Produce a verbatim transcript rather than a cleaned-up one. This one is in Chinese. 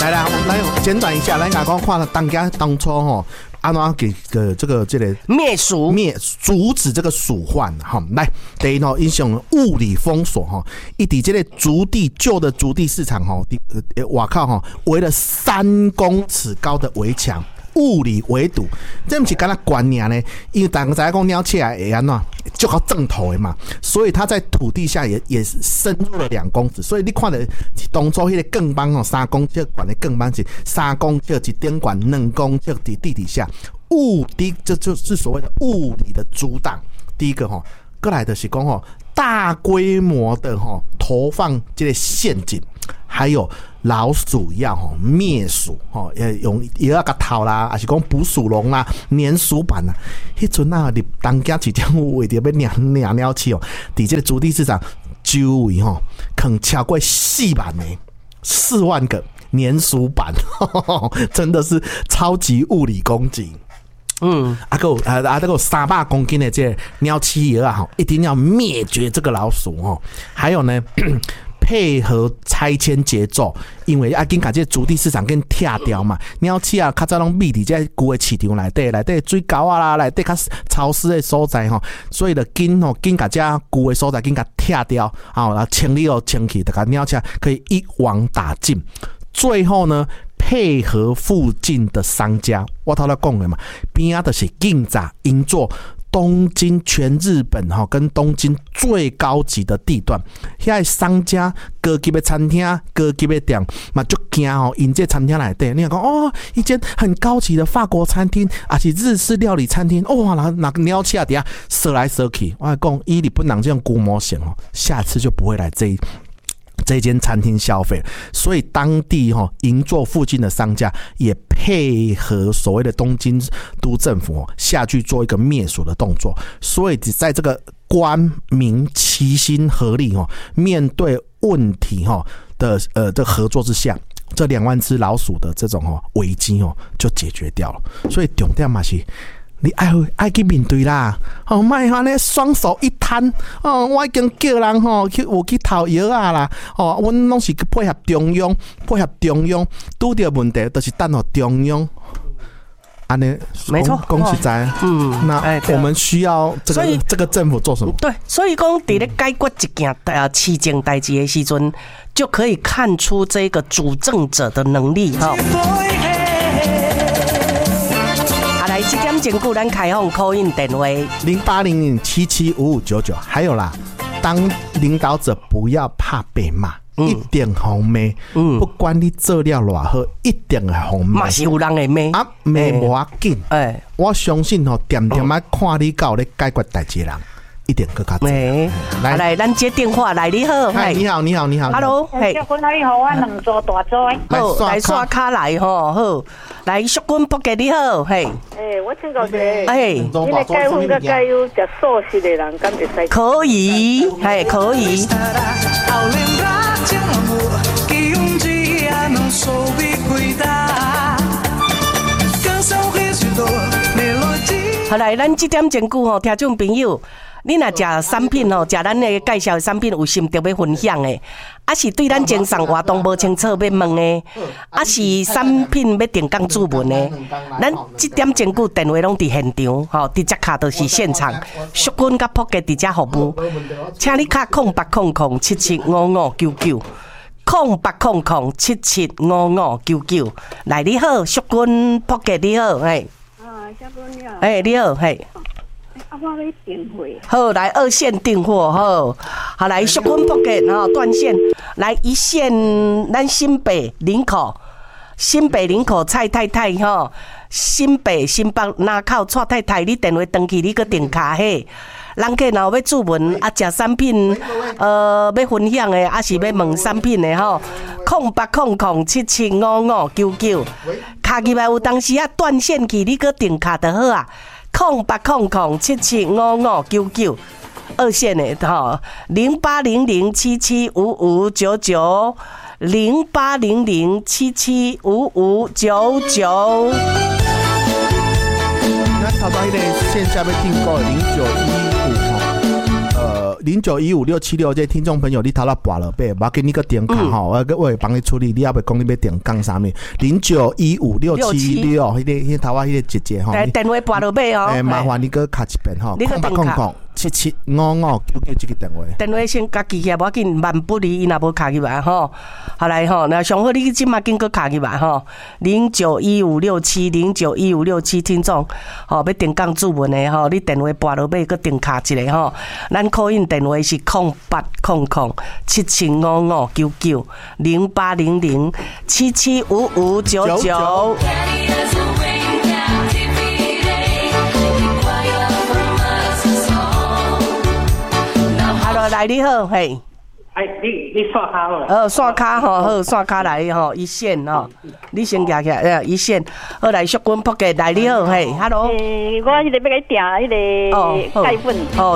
来啦，我们来简短一下，来讲讲看当家当初吼。安怎给个这个这个灭鼠灭阻止这个鼠患哈？来，第一呢，英雄物理封锁哈，一底这个竹地旧的竹地市场哈，呃，哇靠哈，围了三公尺高的围墙。物理围堵，这不是干那观念呢？因为大家在讲鸟起来会安怎，就靠正头的嘛，所以它在土地下也也深入了两公尺。所以你看到当初迄个更帮哦，三公尺管的更帮是三公尺一顶管，两公尺在地底下。物理这就是所谓的物理的阻挡。第一个哈，过来的是讲吼，大规模的哈投放这个陷阱，还有。老鼠药吼灭鼠吼，也用也要个套啦，还是讲捕鼠笼啦、粘鼠板啦。迄阵啊，你当家市场有为着要娘娘了起哦，伫这个竹地市场周围吼，肯超过四万枚、四万个粘鼠板，呵呵真的是超级物理攻击。嗯，啊个啊啊，这个三百公斤的这鸟企鹅啊，吼，一定要灭绝这个老鼠哦。还有呢。配合拆迁节奏，因为啊，紧把这竹地市场跟拆掉嘛，鸟鼠啊，较早拢密伫这旧的市场内底，内底水沟啊啦，内底较潮湿的所在吼，所以就紧吼，紧把这旧的所在紧甲拆掉，好，然后清理哦清气，大家鸟鼠可以一网打尽。最后呢，配合附近的商家，我头来讲的嘛，边啊就是紧早营做。东京全日本哈跟东京最高级的地段，遐商家高级的餐厅、高级的店嘛，就惊哦，因这餐厅来对，你讲哦，一间很高级的法国餐厅，还是日式料理餐厅，哇，那那鸟起啊底下射来射去，我讲以日本人这种估模型哦，下次就不会来这一。这间餐厅消费，所以当地哈银座附近的商家也配合所谓的东京都政府下去做一个灭鼠的动作，所以在这个官民齐心合力哈面对问题哈的呃的合作之下，这两万只老鼠的这种哈危机哦就解决掉了。所以重点嘛是。你爱爱去面对啦，哦，卖哈呢双手一摊，哦，我已经叫人吼去有去讨药啊啦，哦，阮拢是去配合中央，配合中央，拄到问题就是等候中央。安尼没错， 恭喜在，嗯，那我们需要这个这个政府做什么？ 对，所以讲，伫咧解决一件呃市政代志的时阵，就可以看出这个主政者的能力哈。来，这点前句咱开放 call in 电话零八零零七七五五九九，还有啦，当领导者不要怕被骂。嗯、一定红骂，嗯，不管你做了偌好，一定会红骂。 嘛是有人会骂， 啊，骂无要紧。哎，我相信吼，点点啊看你到咧解决代志人，一定更加多。 来来，咱接电话来，你好， 嗨，你好，你好，你好 ，Hello， 嘿， 小君你好，我两座大座， 好，来刷卡来吼，好，来小君扑给你好，嘿， 诶，我请教一下， 哎， 你个解婚甲解忧食素食的人，敢会使？ 可以，嘿，可以。好来，咱这点前句吼，听众朋友，你若食产品吼，食咱的介绍的产品有心得要分享的，啊是对咱精神活动无清楚要问的，啊是产品要定岗注文的，咱这点前句电话拢伫现场，吼，直接卡就是现场，淑君甲扑克直接服务，请你卡空八空空七七五五九九。空八空空七七五五九九，来你好，淑君扑克你好，嘿。 啊，小君你好。 哎，你好，嘿。 啊，我要订货。 好，来二线订货，好，好来淑君扑克哈断线，来一线咱新北林口，新北林口蔡太太哈，新北新北南口蔡太太，你电话登记你个订卡嘿。人客若要注文啊，食产品，呃，要分享的，啊是要问产品的吼，空八空空七七五五九九，卡入来有当时啊断线去，你搁订卡就好啊，空八空空七七五五九九，二线的吼，零八零零七七五五九九，零八零零七七五五九九。咱头到迄个线下要订购零九一五吼，呃。 零九一五六七六这听众朋友，你头啦拔了呗，我给你个点卡哈，我我会帮你处理，你要不讲你要点杠啥物？零九一五六七六，迄个迄头啊，迄个姐姐哈， 电话拔了呗哦， 诶，麻烦你个卡一遍哈，空八空空七七五五九九这个电话， 电话先家记起来，无要紧，万不离，伊若无卡起来吼，好来吼，那上好你即马紧个卡起来吼，零九一五六七零九一五六七听众，吼要定岗注文的吼，你电话拨落尾个定卡一个吼，咱call in电话是空八空空七七五五九九零八零零七七五五九九。来你好，嘿， 哎，你你刷卡好了？ 呃，刷卡吼，好，刷卡来吼，一线吼，你先举起来，呃，一线，好来，淑君扑克来你好，嘿 ，hello， 诶，我迄个要甲你订迄个钙粉， 哦，